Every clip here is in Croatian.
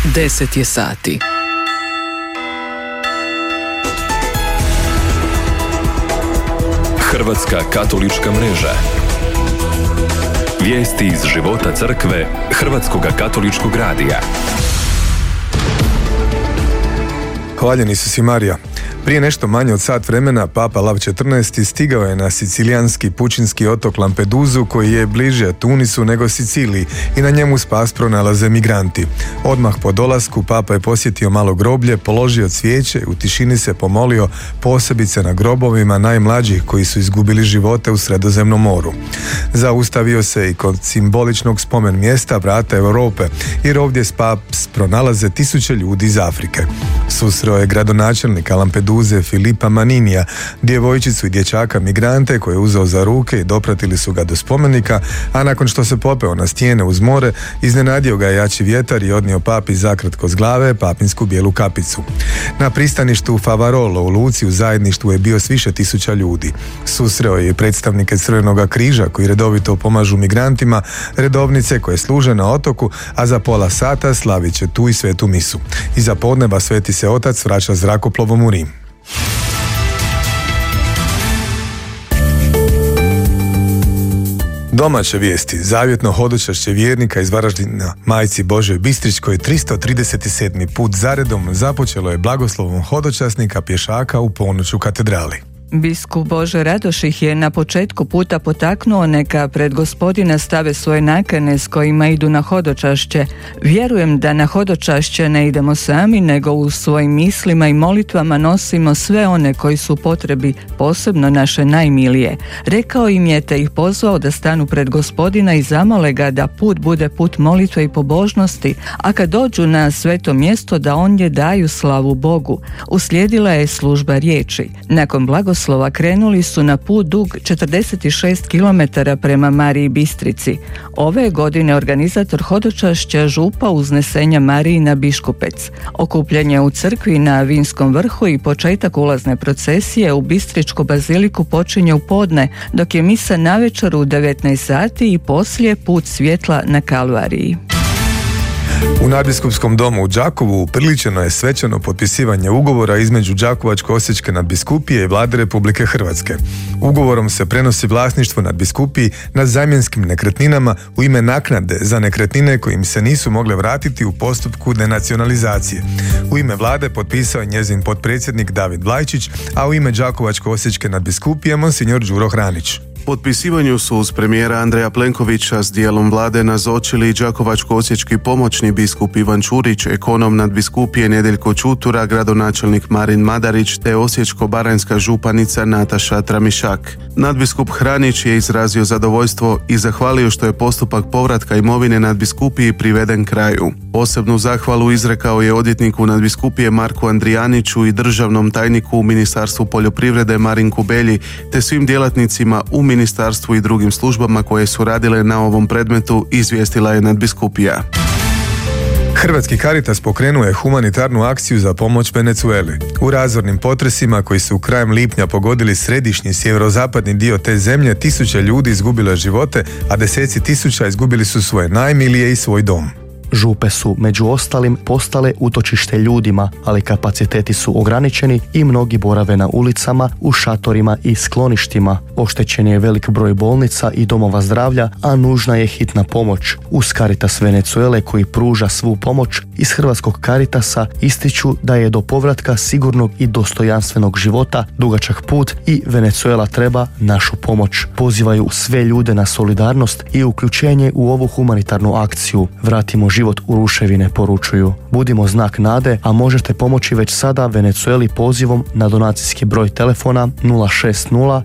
10 je sati. Hrvatska katolička mreža. Vijesti iz života crkve Hrvatskoga katoličkog radija. Hvaljen Isus i Marija. Prije nešto manje od sat vremena Papa Lav XIV stigao je na sicilijanski pučinski otok Lampedusu, koji je bliže Tunisu nego Siciliji, i na njemu spas pronalaze migranti. Odmah po dolasku Papa je posjetio malo groblje, položio cvijeće, u tišini se pomolio posebice na grobovima najmlađih koji su izgubili živote u Sredozemnom moru. Zaustavio se i kod simboličnog spomen mjesta Vrata Europe, jer ovdje spas pronalaze tisuće ljudi iz Afrike. Susreo je gradonačelnika Lampeduze Filipa Maninija, djevojčicu i dječaka migrante koje je uzeo za ruke i dopratili su ga do spomenika, a nakon što se popeo na stijene uz more, iznenadio ga je jači vjetar i odnio papi zakratko s glave papinsku bijelu kapicu. Na pristaništu Favarolo u luci u zajedništvu je bio s više tisuća ljudi. Susreo je predstavnike Crvenoga križa koji redovito pomažu migrantima, redovnice koje služe na otoku, a za pola sata slavit će tu i svetu misu. Iza podneba Sveti se Otac vraća zrakoplovom u Rim. Domaće vijesti. Zavjetno hodočašće vjernika iz Varaždina Majci Božoj Bistričkoj 337. put zaredom započelo je blagoslovom hodočasnika pješaka u ponoć u katedrali. Biskup Božo Radoš ih je na početku puta potaknuo neka pred Gospodina stave svoje nakane s kojima idu na hodočašće. Vjerujem da na hodočašće ne idemo sami, nego u svojim mislima i molitvama nosimo sve one koji su u potrebi, posebno naše najmilije. Rekao im je te ih pozvao da stanu pred Gospodina i zamole ga da put bude put molitve i pobožnosti, a kad dođu na sveto mjesto da ondje daju slavu Bogu. Uslijedila je služba riječi. Nakon blagoslova krenuli su na put dug 46 km prema Mariji Bistrici. Ove godine organizator hodočašća župa Uznesenja Marijina Biškupec. Okupljanje u crkvi na Vinskom vrhu i početak ulazne procesije u Bistričku baziliku počinje u podne, dok je misa navečer u 19 sati i poslije put svjetla na Kalvariji. U nadbiskupskom domu u Đakovu upriličeno je svečano potpisivanje ugovora između Đakovačko-osječke nadbiskupije i Vlade Republike Hrvatske. Ugovorom se prenosi vlasništvo nadbiskupiji nad zamjenskim nekretninama u ime naknade za nekretnine koje im se nisu mogle vratiti u postupku denacionalizacije. U ime Vlade potpisao je njezin potpredsjednik David Vlajčić, a u ime Đakovačko-osječke nadbiskupije monsignor Đuro Hranić. Potpisivanju su uz premijera Andreja Plenkovića s dijelom vlade nazočili đakovačko-osječki pomoćni biskup Ivan Čurić, ekonom nadbiskupije Nedjeljko Čutura, gradonačelnik Marin Madarić te osječko-baranjska županica Nataša Tramišak. Nadbiskup Hranić je izrazio zadovoljstvo i zahvalio što je postupak povratka imovine nadbiskupiji priveden kraju. Posebnu zahvalu izrekao je odvjetniku nadbiskupije Marku Andrijaniću i državnom tajniku u Ministarstvu poljoprivrede Marinku Belji te svim djelatnicima u ministarstvu i drugim službama koje su radile na ovom predmetu, izvijestila je nadbiskupija. Hrvatski Caritas pokrenuo je humanitarnu akciju za pomoć Venezueli. U razornim potresima koji su krajem lipnja pogodili središnji sjeverozapadni dio te zemlje, tisuće ljudi izgubilo živote, a deseci tisuća izgubili su svoje najmilije i svoj dom. Župe su među ostalim postale utočište ljudima, ali kapaciteti su ograničeni i mnogi borave na ulicama, u šatorima i skloništima. Oštećen je velik broj bolnica i domova zdravlja, a nužna je hitna pomoć. Uz Caritas Venezuele, koji pruža svu pomoć, iz Hrvatskog Caritasa ističu da je do povratka sigurnog i dostojanstvenog života dugačak put i Venezuela treba našu pomoć. Pozivaju sve ljude na solidarnost i uključenje u ovu humanitarnu akciju. Vratimo život u ruševine, poručuju. Budimo znak nade, a možete pomoći već sada Venezueli pozivom na donacijski broj telefona 060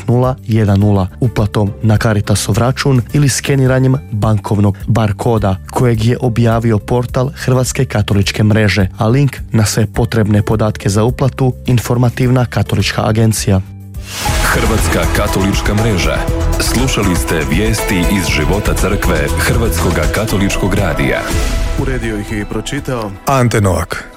9010 uplatom na Caritasov račun ili skeniranjem bankovnog barkoda kojeg je objavio portal Hrvatske katoličke mreže, a link na sve potrebne podatke za uplatu Informativna katolička agencija. Hrvatska katolička mreža. Slušali ste vijesti iz života crkve Hrvatskoga katoličkog radija. Uredio ih i pročitao Ante Novak.